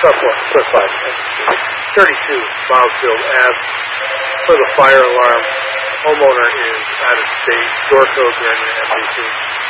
Cliff 5. 32, Milesfield Ave. For the fire alarm, homeowner is out of state. Door codes are in the NBC.